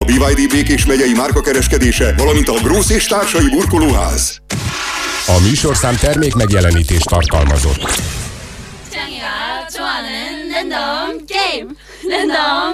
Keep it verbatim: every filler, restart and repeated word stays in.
bé vé dé Békés megyei márkakereskedése, valamint a Grósz és társai burkolóház. A műsorszám termék megjelenítést tartalmazott. 짱이가 좋아하는 랜덤 게임 랜덤